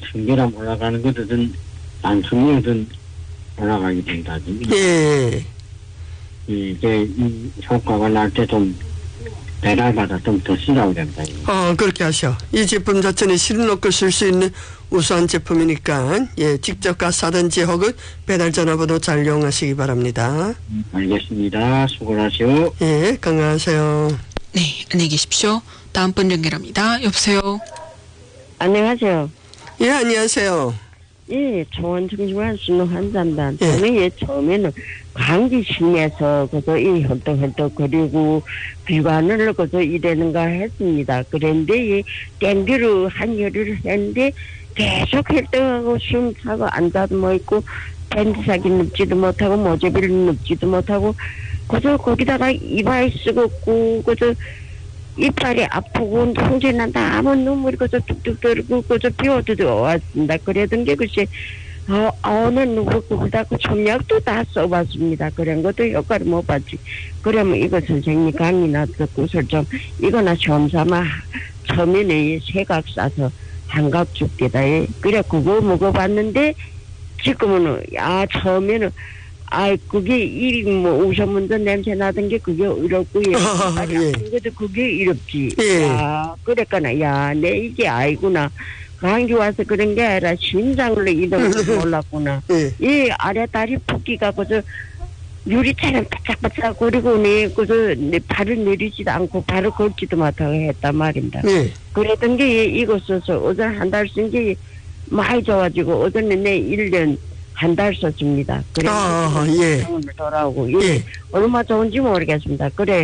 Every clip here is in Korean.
순결함 올라가는 것들은 단순이든 올라가게 된다. 예. 이게 이 효과가 날 때 좀 배달받아 좀 더 쓰라고 된다. 그렇게 하셔. 이 제품 자체는 실어놓고 쓸 수 있는 우수한 제품이니까 예, 직접 가서 사든지 혹은 배달 전화번호 잘 이용하시기 바랍니다. 알겠습니다. 수고하세요. 예, 건강하세요. 네, 안녕히 계십시오. 다음 분 연결합니다. 여보세요. 안녕하세요. 예, 안녕하세요. 예, 초원중심한 순호 환자입니다. 예. 저는 처음에는 감기 심해서 그저 이 헐떡헐떡거리고 비관을 그저 이래는가 했습니다. 그런데 이 땡기로 한 열흘 했는데 계속 혈떡하고 숨 차고 앉아도 있고 밴드사기 눕지도 못하고 모재비를 눕지도 못하고 그저 거기다가 이마에 쓰고 그저 이빨이 아프고 홍제난다 아무 눈물이 그저 뚝뚝 떨고 그저 비워도 왔습니다. 그러던 게 글쎄 어느 누구 그보다 그 첨약도 다 써봤습니다. 그런 것도 효과를 못 봤지. 그러면 이거 선생님 강의 나서 구슬 좀 이거나 점삼아 처음에는 새각 싸서 한각 죽게다. 그래 그거 먹어봤는데 지금은 처음에는 그게 우선문도 냄새 나던 게 그게 어렵고요. 예. 그래도 그게 이롭지. 예. 그랬구나. 내 이게 아이구나. 감기 와서 그런 게 아니라 심장으로 이동을 몰랐구나. 이 아래다리 붓기가 그저 유리처럼 바짝바짝 거리고 그저 내 발을 내리지도 않고 발을 걷지도 못하고 했단 말입니다. 그랬던 게 이거 써서 어제 한 달 쓴 게 많이 좋아지고 어제는 내 1년 한 달 썼습니다. 그래 예. 돌아오고 얼마 좋은지 모르겠습니다. 그래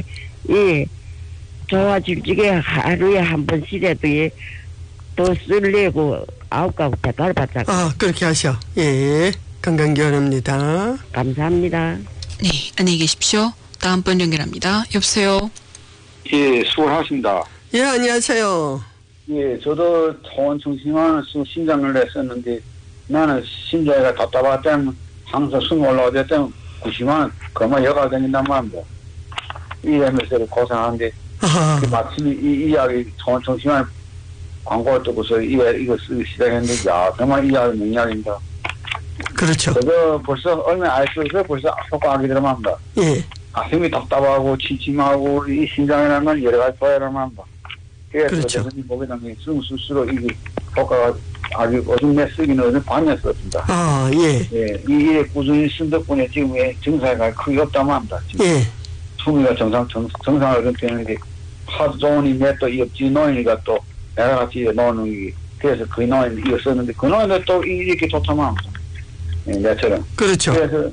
좋아질 적에 하루에 한 번씩이라도 더 쓰려고 9가구 배달 받자. 그렇게 하셔. 예, 건강기원합니다. 감사합니다. 네, 안녕히 계십시오. 다음 분 연결합니다. 여보세요. 예, 수고하십니다. 예, 안녕하세요. 예, 저도 초원중심환 심장을 냈었는데 나는 심장이 답답하기 때문에 항상 숨 올라오기 때문에 90만 원 그만 여가 다닌단 말입니다. 이러면서 고생하는데 마침 이 이야기 초원중심환 광고를 듣고서 이거 쓰기 시작했는데 정말 이 이야기 명약입니다. 그렇죠. 저도 벌써 얼마 안 써서 벌써 효과하게 되더랍니다. 예. 가슴이 답답하고 침침하고 이 심장이라는 건 여러 가지 소외라고 합니다. 그래서 그렇죠. 대선님 보게 되면 쓸수록 이게 효과가 아주 어둠내 쓰기는 어느 반이나 썼습니다. 예. 이 꾸준히 쓴 덕분에 지금 증상이 크게 없다고 합니다. 예. 숨이가 정상을 되는데 하도 좋으니 내또 이 옆집 노인이가 또 내가 같이 노는 게 그래서 그 노인 이거 썼는데 그 노인도 또 이렇게 좋다고 합니다. 내처럼. 그렇죠. 그래서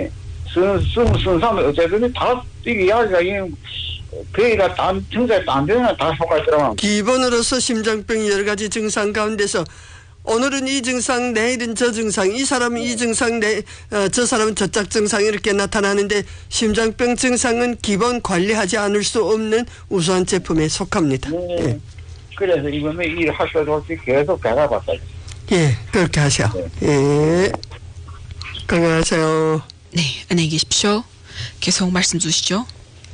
쓴 사람은 어쨌든 다 이게 이야기가 배가 증상이 안 되면 다 효과가 있더라고요. 기본으로서 심장병 여러 가지 증상 가운데서 오늘은 이 증상, 내일은 저 증상, 이 사람은 이 증상, 저 사람은 저짝 증상 이렇게 나타나는데 심장병 증상은 기본 관리하지 않을 수 없는 우수한 제품에 속합니다. 예. 그래서 이번에 이 하셔도 계속 배가봤어요. 예, 그렇게 하셔. 예. 건강하세요. 네, 안녕히 계십시오. 계속 말씀 주시죠.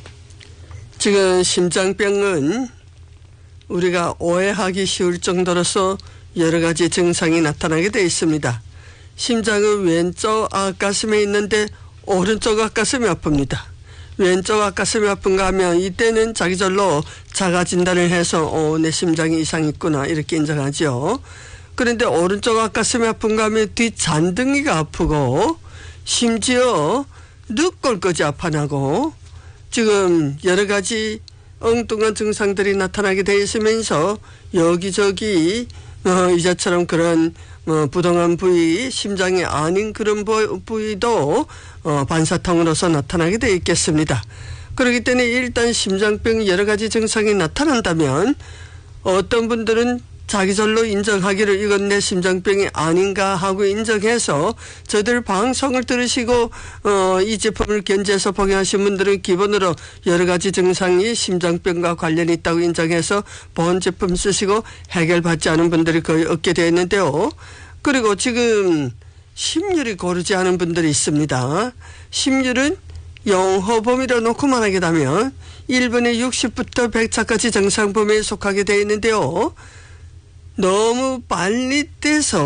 지금 심장병은 우리가 오해하기 쉬울 정도로서 여러 가지 증상이 나타나게 되어 있습니다. 심장은 왼쪽 앞가슴에 있는데 오른쪽 앞가슴이 아픕니다. 왼쪽 앞가슴이 아픈가 하면 이때는 자기절로 자가 진단을 해서 내 심장에 이상이 있구나 이렇게 인정하죠. 그런데 오른쪽 앞가슴이 아픈가 하면 뒷잔등이가 아프고 심지어 늑골까지 아파나고 지금 여러 가지 엉뚱한 증상들이 나타나게 되어 있으면서 여기저기 이자처럼 그런 부동한 부위, 심장이 아닌 그런 부위도 반사통으로서 나타나게 되어 있겠습니다. 그렇기 때문에 일단 심장병 여러 가지 증상이 나타난다면 어떤 분들은 자기절로 인정하기를 이건 내 심장병이 아닌가 하고 인정해서 저들 방송을 들으시고 이 제품을 견지해서 복용하신 분들은 기본으로 여러 가지 증상이 심장병과 관련이 있다고 인정해서 보온 제품 쓰시고 해결받지 않은 분들이 거의 없게 되어 있는데요. 그리고 지금 심률이 고르지 않은 분들이 있습니다. 심률은 영호범위로 놓고만 하게 되면 1분에 60부터 100차까지 정상 범위에 속하게 되어 있는데요. 너무 빨리 떼서